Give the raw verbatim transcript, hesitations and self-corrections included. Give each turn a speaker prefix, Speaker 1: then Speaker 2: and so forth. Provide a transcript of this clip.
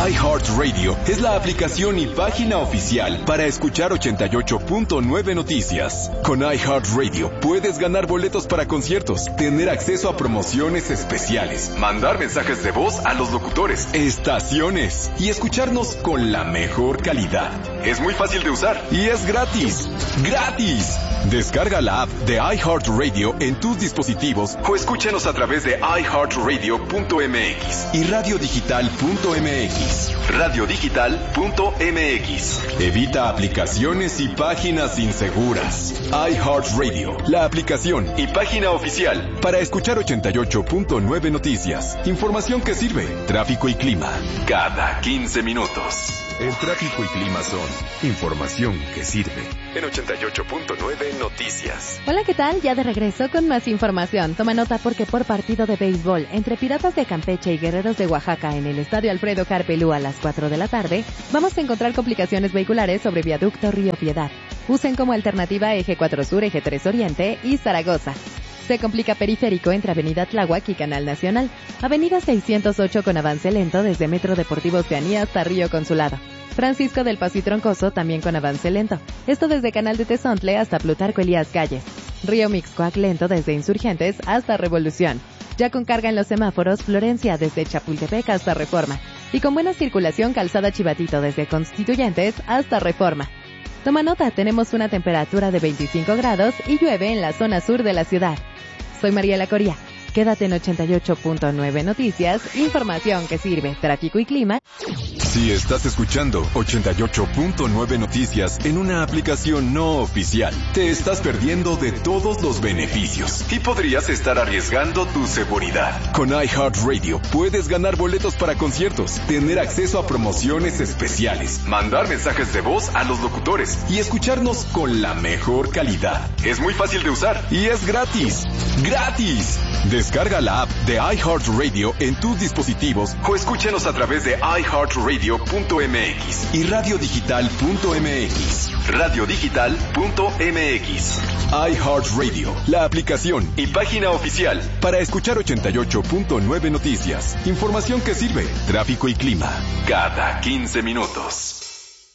Speaker 1: iHeartRadio es la aplicación y página oficial para escuchar ochenta y ocho punto nueve Noticias. Con iHeartRadio puedes ganar boletos para conciertos, tener acceso a promociones especiales, mandar mensajes de voz a los locutores, estaciones y escucharnos con la mejor calidad. Es muy fácil de usar y es gratis. ¡Gratis! Descarga la app de iHeartRadio en tus dispositivos o escúchanos a través de i heart radio punto m x y radio digital punto m x. radio digital punto m x. Evita aplicaciones y páginas inseguras. iHeartRadio, la aplicación y página oficial para escuchar ochenta y ocho punto nueve Noticias. Información que sirve. Tráfico y clima cada quince minutos. El tráfico y clima son información que sirve. En ochenta y ocho punto nueve Noticias.
Speaker 2: Hola, ¿qué tal? Ya de regreso con más información. Toma nota porque por partido de béisbol entre Piratas de Campeche y Guerreros de Oaxaca en el Estadio Alfredo Carpelú a las cuatro de la tarde, vamos a encontrar complicaciones vehiculares sobre Viaducto Río Piedad. Usen como alternativa Eje cuatro Sur, Eje tres Oriente y Zaragoza. Se complica periférico entre Avenida Tláhuac y Canal Nacional. Avenida seiscientos ocho con avance lento desde Metro Deportivo Oceanía hasta Río Consulado. Francisco del Paso y Troncoso también con avance lento. Esto desde Canal de Tezontle hasta Plutarco Elías Calles. Río Mixcoac lento desde Insurgentes hasta Revolución. Ya con carga en los semáforos Florencia desde Chapultepec hasta Reforma. Y con buena circulación Calzada Chivatito desde Constituyentes hasta Reforma. Toma nota, tenemos una temperatura de veinticinco grados y llueve en la zona sur de la ciudad. Soy Mariela Coria. Quédate en ochenta y ocho punto nueve Noticias, información que sirve, tráfico y clima.
Speaker 1: Si estás escuchando ochenta y ocho punto nueve Noticias en una aplicación no oficial, te estás perdiendo de todos los beneficios y podrías estar arriesgando tu seguridad. Con iHeartRadio puedes ganar boletos para conciertos, tener acceso a promociones especiales, mandar mensajes de voz a los locutores y escucharnos con la mejor calidad. Es muy fácil de usar y es gratis. ¡Gratis! Descarga la app de iHeartRadio en tus dispositivos o escúchanos a través de i heart radio punto m x y radio digital punto m x. radio digital punto m x. iHeartRadio, la aplicación y página oficial para escuchar ochenta y ocho punto nueve Noticias. Información que sirve. Tráfico y clima cada quince minutos.